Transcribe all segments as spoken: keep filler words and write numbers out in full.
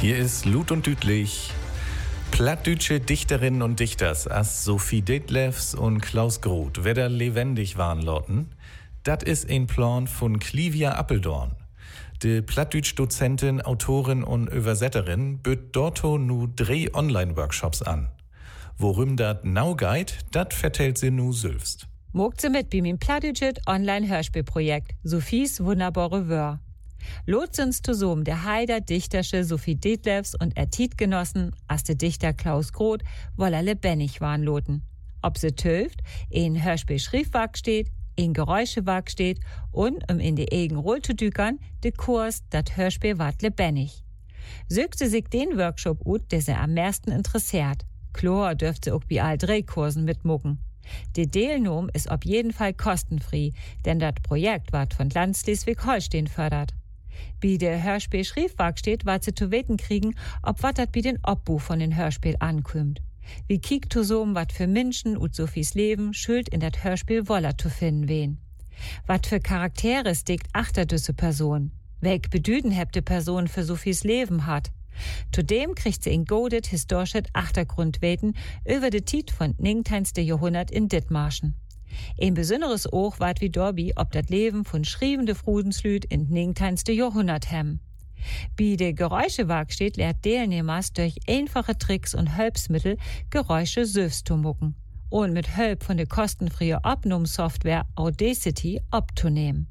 Hier ist Lut und Dütlich. Plattdütsche Dichterinnen und Dichters as Sophie Detlefs und Klaus Groth werden lebendig waren lotten. Dat is ein Plan von Clivia Appeldorn. Die Plattdütsch-Dozentin, Autorin und Übersetterin böt dorto nu drei Online-Workshops an. Worum dat now geht, dat vertellt sie nu selbst. Mogt sie mit bei meinem Plattdütschet Online-Hörspielprojekt Sophies wunderbare Wör. Lotsens zusammen der Heider Dichtersche Sophie Detlefs und er Tietgenossen as de Dichter Klaus Groth woller lebendig waren loten. Ob se töft, ein Hörspiel Schriftwerk steht, ein Geräuschewerk steht und um in die Egen Roll zu dükern, de Kurs dat Hörspiel ward lebendig. Sögt sie sich den Workshop ut, der sie am meisten interessiert. Chlor dürft sie auch bei all drei Kursen mitmucken. Die Teilnahme ist auf jeden Fall kostenfrei, denn das Projekt wird von Land Schleswig-Holstein fördert. Bei der Hörspiel Schriftwerk steht, wat sie zu weten kriegen, ob wat dat bei den Obbuch von den Hörspiel ankommt. Wie kiekt zu so wat für Menschen und Sophies Leben schuld in dat Hörspiel woller zu finden wen. Wat für Charaktere steckt achter düsse Person. Welk Bedüden hebt die Person für Sophies Leben hat. Zudem kriegt sie in godet historisches Achtergrundweten über de Tiet von neunzehnten Jahrhundert in Dithmarschen. Ein besonderes Oog ward wie Dorby ob dat Leben von schriebende Frudenslüd in neunzehnten Jahrhundert hem. Bei de Geräuschewerk steht, lehrt Teilnehmers durch einfache Tricks und Hilfsmittel Geräusche selbst zu mucken und mit Hilfe von der kostenfreien Aufnahmesoftware Audacity abzunehmen.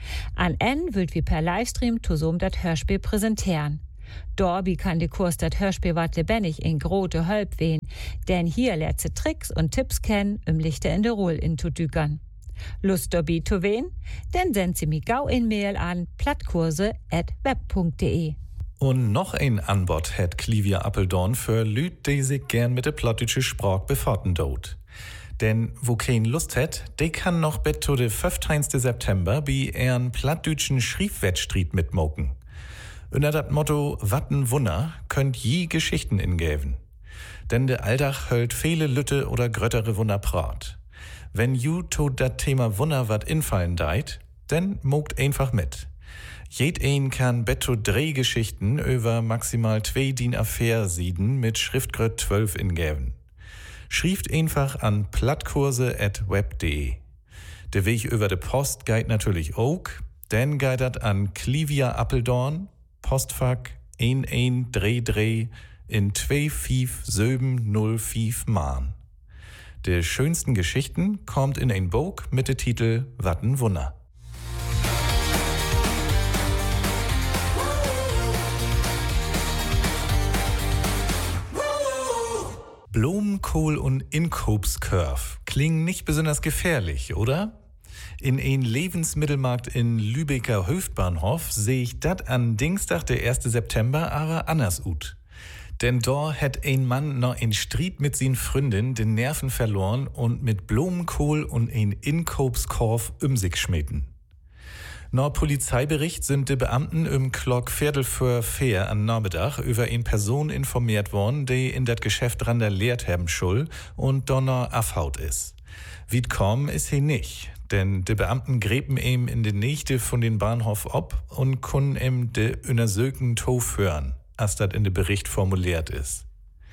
An Ende wird wie per Livestream zusammen dat Hörspiel präsentieren. Dorby kann de Kurs dat Hörspiel wat lebendig in grote Hölp wehen, denn hier lehrt sie Tricks und Tipps kennen, um Lichter in de Roll inzudükern. Lust Dorby zu wehen? Dann sendet sie mir gau in Mail an plattkurse at web punkt de. Und noch ein Anbot hat Clivia Appeldorn für Lüd, die sich gern mit der plattdütsche Sprach befahrten dort. Denn wo kein Lust hat, der kann noch bis zu de fünfzehnten September bei ihren plattdütschen Schriftwettstriet mitmoken. Unter dat Motto Watten Wunder könnt je Geschichten ingäven. Denn der Alltag hölt viele Lütte oder gröttere Wunder prat. Wenn ju to dat Thema Wunder wat infallen deit, dann mogt einfach mit. Jed ein kann betto drei Geschichten über maximal zwei din Affair sieden mit Schriftgröt zwölf ingäven. Schrieft einfach an plattkurse at web punkt de. Der Weg über de Post geht natürlich auch, denn geht dat an Clivia Appeldorn, Postfach eins eins drei drei in zwei fünf sieben null fünf Mahn. Die schönsten Geschichten kommt in ein Buch mit dem Titel Watten Wunder. Blumenkohl und Inkopskurve klingen nicht besonders gefährlich, oder? In ein Lebensmittelmarkt in Lübecker Höftbahnhof sehe ich dat an Dienstag, der ersten September, aber anders ut. Denn da hat ein Mann noch in Streit mit sin Freundin den Nerven verloren und mit Blumenkohl und ein Inkopskorf um sich schmeten. Nach Polizeibericht sind die Beamten im Glock Viertel für vier an Nachmittag über eine Person informiert worden, die in dat Geschäft ran der lehrt haben schul und donner afhaut ist. Wie't kommen ist he nicht. Denn die Beamten gräben ihm in die Nächte von den Bahnhof ab und können ihm de Untersöken Tof hören, als das in dem Bericht formuliert ist.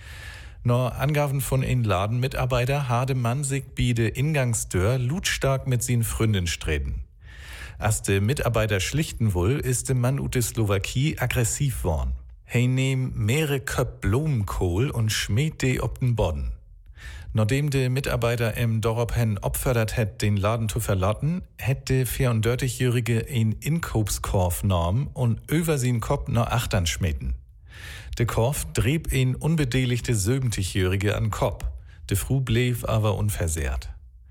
Nach Angaben von ein Ladenmitarbeiter habe man sich bei de Ingangstür lutstark mit sin Freundin streten. Als de Mitarbeiter schlichten will, ist der Mann ut de Slowakei aggressiv worden. He nehm mehrere Köp Blumenkohl und schmäht de ob den Boden. Nachdem der Mitarbeiter im Dorobhen opferdert hat, den Laden zu verlassen, hätte der vierunddreißigjährige ein Inkopskorf norm und über sin Kopf noch achtern schmeten. Der Korf trieb ein unbedeligte siebzigjährige an Kopf. De Fru blieb aber unversehrt.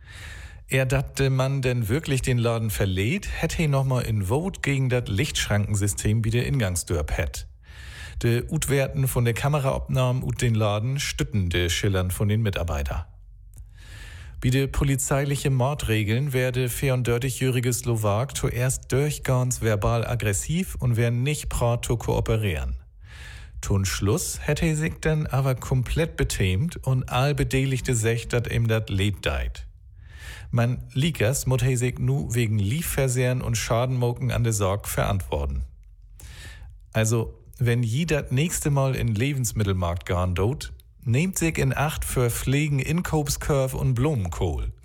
Er dat de Mann denn wirklich den Laden verlädt, hätte er nochmal in Vote gegen das Lichtschrankensystem wie der Ingangstür pet. De Utwerten von der Kameraabnahmen ut den Laden stütten de Schillern von den Mitarbeitern. Wie de polizeiliche Mordregeln werde vierunddreißigjährige Slowak zuerst durchgehends verbal aggressiv und wer nicht prat zu kooperieren. Zum Schluss hätte er sich dann aber komplett betämt und all Bedeligte sech, dat ihm dat Leid deit. Man Likas mut er sich nu wegen Liefversehren und Schadenmoken an der Sorg verantworten. Also, wenn je das nächste Mal in Lebensmittelmarkt gehen dort, nehmt sich in Acht für Pflegen Inkoopskurve und Blumenkohl.